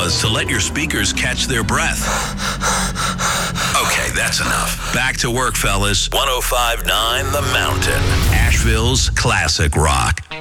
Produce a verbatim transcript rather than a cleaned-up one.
pause to let your speakers catch their breath. Okay, that's enough. Back to work, fellas. one oh five point nine The Mountain, Asheville's classic rock.